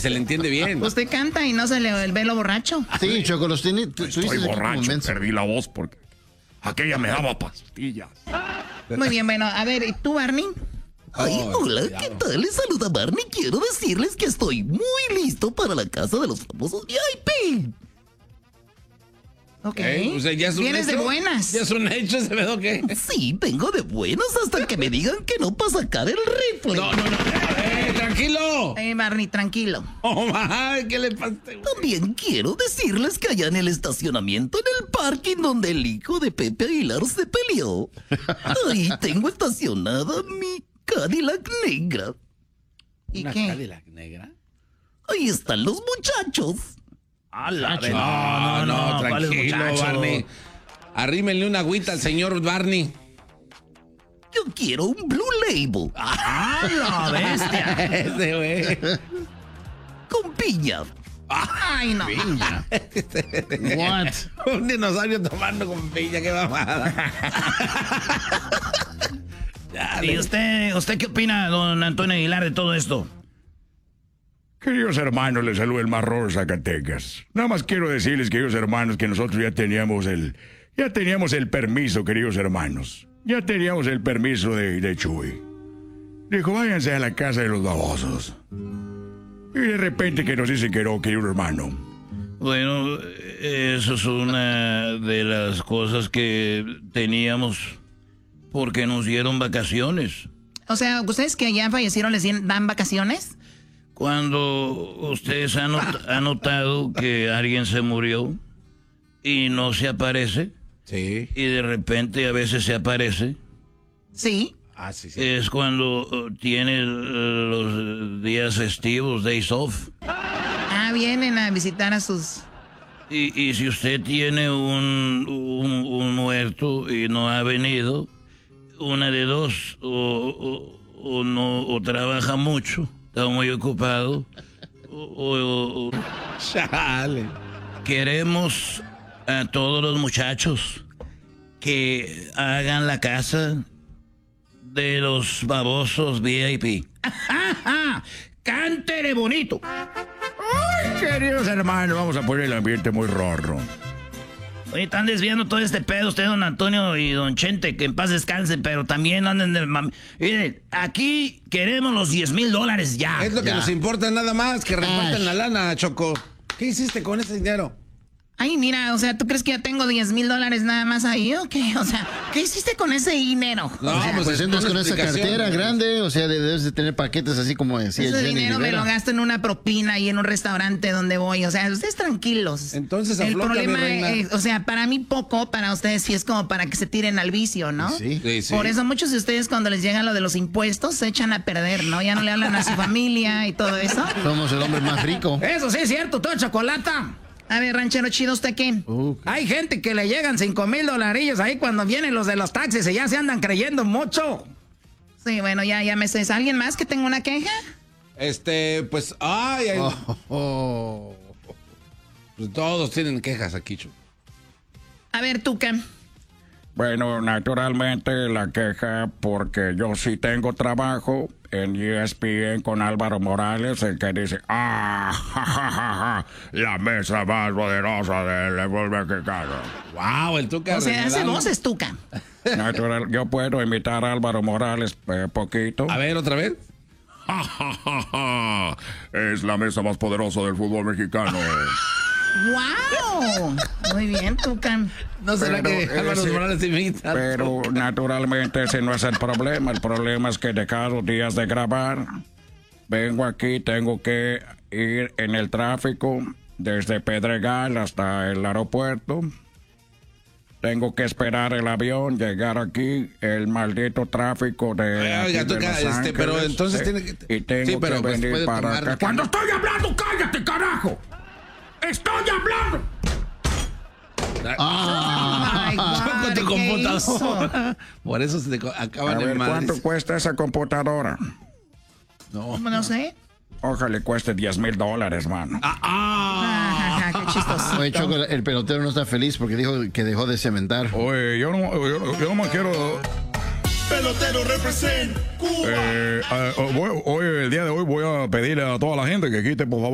se le entiende bien. Usted canta y no se le ve lo borracho. Sí, Choco, los tiene... Estoy borracho, perdí la voz porque aquella me daba pastillas. Muy bien, bueno, a ver, ¿y tú, Barney? Ay, hola, ¿qué tal? Les saluda Barney. Quiero decirles que estoy muy listo para la casa de los famosos VIP. Ok. O sea, ¿ya es un ¿Vienes hecho? de buenas? ¿Ya es un hecho ese pedo qué? Sí, vengo de buenas hasta que me digan que no para sacar el rifle. No. Tranquilo. Barney, tranquilo. Oh, my, ¿qué le pasa? También quiero decirles que allá en el estacionamiento, en el parking donde el hijo de Pepe Aguilar se peleó, ahí tengo estacionada mi Cadillac negra. ¿Y ¿Una qué? Cadillac negra? Ahí están los muchachos. No, tranquilo, Barney. Arrímenle una agüita al señor Barney. Yo quiero un Blue Label. ¡La bestia! Ese güey. Con piña. ¡Ay, no! What? Un dinosaurio tomando con piña, qué mamada. ¿Y usted qué opina, don Antonio Aguilar, de todo esto? Queridos hermanos, les saluda el Marrón Zacatecas. Nada más quiero decirles, queridos hermanos, que nosotros ya teníamos el permiso, queridos hermanos. Ya teníamos el permiso de Chuy. Dijo, váyanse a la casa de los babosos. Y de repente que nos dicen que no, querido hermano. Bueno, eso es una de las cosas que teníamos porque nos dieron vacaciones. O sea, ¿ustedes que ya fallecieron les dan vacaciones? Cuando ustedes han notado que alguien se murió y no se aparece, Sí. y de repente a veces se aparece, Sí. Sí. es cuando tiene los días festivos, days off. Vienen a visitar a sus... Y si usted tiene un muerto y no ha venido, una de dos, o no, o trabaja mucho, está muy ocupado, o Chale. queremos a todos los muchachos que hagan la casa de los babosos VIP. ¡Cántele bonito! Queridos hermanos, vamos a poner el ambiente muy rorro. Oye, están desviando todo este pedo usted, don Antonio y don Chente, que en paz descansen, pero también anden de Miren, aquí queremos los $10,000 ya. Es lo que Ya. nos importa nada más, que repartan la lana, Choco. ¿Qué hiciste con ese dinero? Ay, mira, o sea, ¿tú crees que ya tengo $10,000 nada más ahí o qué? O sea, ¿qué hiciste con ese dinero? No, O sea, Pues es entonces una con esa explicación. cartera grande, o sea, debes de tener paquetes así como decía ese Jenny dinero me Rivera. lo gasto en una propina y en un restaurante donde voy. O sea, ustedes tranquilos. Entonces, el afloja, problema mi reina. es, o sea, para mí poco, para ustedes sí es como para que se tiren al vicio, ¿no? Sí. Sí. Por eso muchos de ustedes cuando les llega lo de los impuestos se echan a perder, ¿no? Ya no le hablan a su familia y todo eso. Somos el hombre más rico. Eso sí es cierto, todo chocolata. A ver, ranchero chido, ¿usted qué? Hay gente que le llegan $5,000 ahí cuando vienen los de los taxis y ya se andan creyendo mucho. Sí, bueno, ya me sé. ¿Es alguien más que tenga una queja? Pues, pues todos tienen quejas aquí, Choco. A ver, Tuca. Bueno, naturalmente la queja porque yo sí tengo trabajo en ESPN con Álvaro Morales, el que dice, la mesa más poderosa del fútbol mexicano. Wow, el Tuca. O sea, hace revelando. voces, Tuca. Natural, yo puedo imitar a Álvaro Morales poquito. A ver, otra vez. Es la mesa más poderosa del fútbol mexicano. ¡Wow! Muy bien, Tuca. No será Pero que Álvaro ese- Morales imita. Pero naturalmente ese no es el problema. El problema es que de cada 2 días de grabar, vengo aquí, tengo que ir en el tráfico desde Pedregal hasta el aeropuerto. Tengo que esperar el avión, llegar aquí, el maldito tráfico de, Oiga, aquí de Tuca, Los Ángeles, pero entonces tiene que... Y tengo Sí, pero que pues venir puede para tomar- acá. ¡Cuando estoy hablando, cállate, carajo! ¡Estoy hablando! Ay, Con tu ¿qué hizo? computadora. Por eso se te acaban A en ver, madres. ¿cuánto cuesta esa computadora? No sé. Ojalá cueste $10,000, mano. Qué chistoso. Oye, Choco, el pelotero no está feliz porque dijo que dejó de cementar. Oye, yo no me quiero... Pelotero represent Cuba. Hoy, el día de hoy voy a pedirle a toda la gente que quite, por favor,